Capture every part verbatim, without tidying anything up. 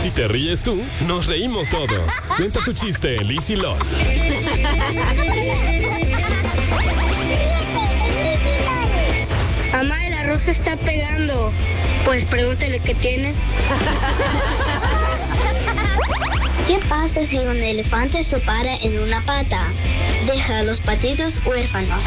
Si te ríes tú, nos reímos todos. Cuenta tu chiste en Liz y Lol. Mamá, el arroz se está pegando. Pues pregúntale qué tiene. ¿Qué pasa si un elefante se para en una pata? Deja a los patitos huérfanos.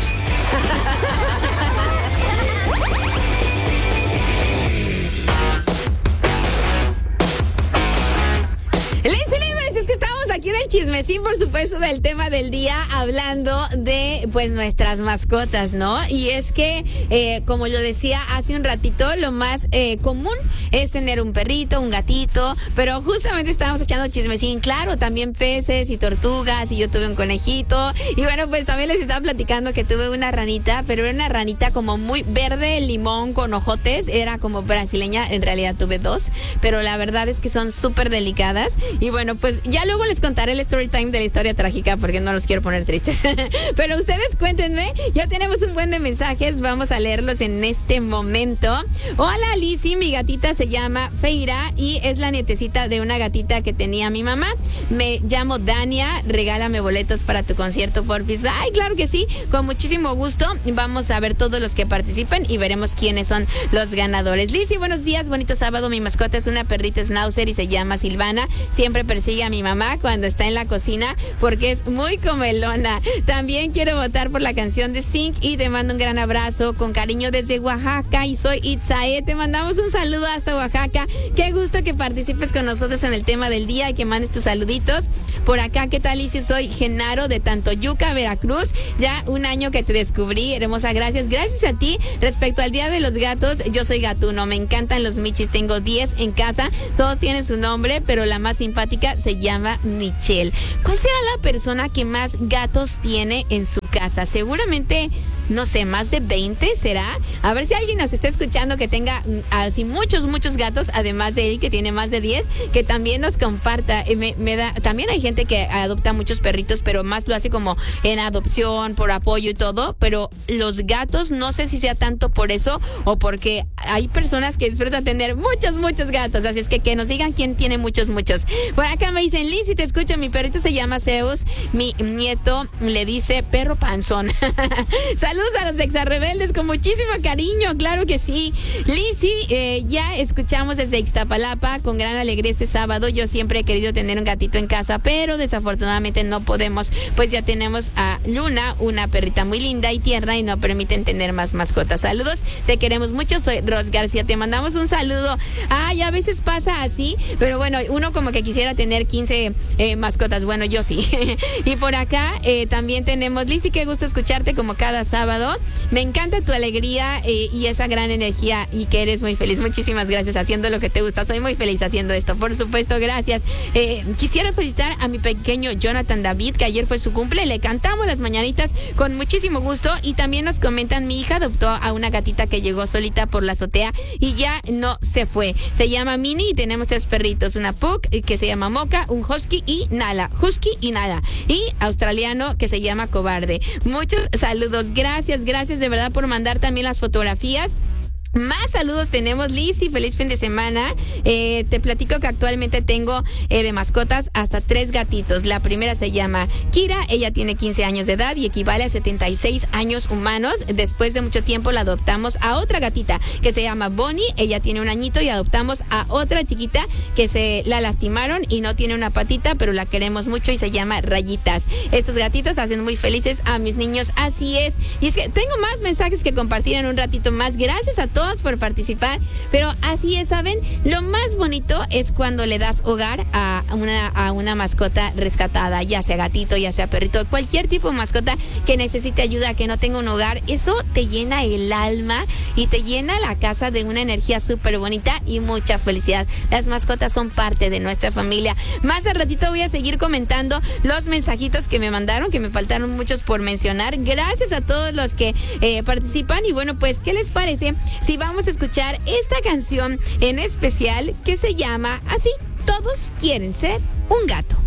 Aquí en el chismecín, por supuesto, del tema del día, hablando de, pues, nuestras mascotas, ¿no? Y es que, eh, como lo decía hace un ratito, lo más eh, común es tener un perrito, un gatito, pero justamente estábamos echando chismecín, claro, también peces y tortugas, y yo tuve un conejito, y bueno, pues también les estaba platicando que tuve una ranita, pero era una ranita como muy verde, limón, con ojotes, era como brasileña, en realidad tuve dos, pero la verdad es que son súper delicadas, y bueno, pues ya luego les contaré el story time de la historia trágica porque no los quiero poner tristes. Pero ustedes cuéntenme, ya tenemos un buen de mensajes, vamos a leerlos en este momento. Hola Lizzy, mi gatita se llama Feira y es la nietecita de una gatita que tenía mi mamá. Me llamo Dania, regálame boletos para tu concierto, porfis. Ay, claro que sí, con muchísimo gusto. Vamos a ver todos los que participen y veremos quiénes son los ganadores. Lizzy, buenos días, bonito sábado. Mi mascota es una perrita schnauzer y se llama Silvana. Siempre persigue a mi mamá cuando está en la cocina porque es muy comelona. También quiero votar por la canción de Zinc y te mando un gran abrazo con cariño desde Oaxaca y soy Itzae. Te mandamos un saludo hasta Oaxaca. Qué gusto que participes con nosotros en el tema del día y que mandes tus saluditos. Por acá, ¿qué tal? Lizzy, soy Genaro de Tantoyuca, Veracruz. Ya un año que te descubrí, hermosa, gracias. Gracias a ti. Respecto al Día de los Gatos, yo soy gatuno. Me encantan los michis. Tengo diez en casa. Todos tienen su nombre, pero la más simpática se llama Michelle. ¿Cuál será la persona que más gatos tiene en su casa? Seguramente, no sé, más de veinte será. A ver si alguien nos está escuchando que tenga así muchos, muchos gatos, además de él que tiene más de diez, que también nos comparta. Me, me da, también hay gente que adopta muchos perritos, pero más lo hace como en adopción, por apoyo y todo, pero los gatos no sé si sea tanto por eso o porque hay personas que disfrutan tener muchos, muchos gatos, así es que que nos digan quién tiene muchos, muchos. Por acá me dicen, Lizzy, te escucho, mi perrito se llama Zeus, mi nieto le dice perro panzón. Saludos a los exarrebeldes con muchísimo cariño, claro que sí. Lizzy, eh, ya escuchamos desde Ixtapalapa con gran alegría este sábado. Yo siempre he querido tener un gatito en casa, pero desafortunadamente no podemos, pues ya tenemos a Luna, una perrita muy linda y tierna y no permiten tener más mascotas. Saludos, te queremos mucho, soy Ros García, te mandamos un saludo. Ay, a veces pasa así, pero bueno, uno como que quisiera tener quince eh, mascotas, bueno, yo sí. Y por acá eh, también tenemos, Lizzy, qué gusto escucharte como cada sábado. Me encanta tu alegría eh, y esa gran energía y que eres muy feliz. Muchísimas gracias haciendo lo que te gusta. Soy muy feliz haciendo esto, por supuesto, gracias. Eh, quisiera felicitar a mi pequeño Jonathan David, que ayer fue su cumple. Le cantamos las mañanitas con muchísimo gusto y también nos comentan, mi hija adoptó a una gatita que llegó solita por la azotea y ya no se fue. Se llama Minnie y tenemos tres perritos, una Pug que se llama Mocha, un Husky y Nala. Husky y Nala. Y australiano que se llama Cobarde. Muchos saludos. Gracias, gracias de verdad por mandar también las fotografías. Más saludos tenemos, Lizzy, feliz fin de semana. Eh, te platico que actualmente tengo eh, de mascotas hasta tres gatitos. La primera se llama Kira, ella tiene quince años de edad y equivale a setenta y seis años humanos. Después de mucho tiempo la adoptamos a otra gatita que se llama Bonnie, ella tiene un añito y adoptamos a otra chiquita que se la lastimaron y no tiene una patita, pero la queremos mucho y se llama Rayitas. Estos gatitos hacen muy felices a mis niños, así es. Y es que tengo más mensajes que compartir en un ratito más. Gracias a todos por participar, pero así es, ¿saben? Lo más bonito es cuando le das hogar a una, a una mascota rescatada, ya sea gatito, ya sea perrito, cualquier tipo de mascota que necesite ayuda, que no tenga un hogar. Eso te llena el alma y te llena la casa de una energía súper bonita y mucha felicidad. Las mascotas son parte de nuestra familia. Más al ratito voy a seguir comentando los mensajitos que me mandaron, que me faltaron muchos por mencionar. Gracias a todos los que eh, participan y bueno, pues, ¿qué les parece si vamos a escuchar esta canción en especial que se llama así? Todos quieren ser un gato.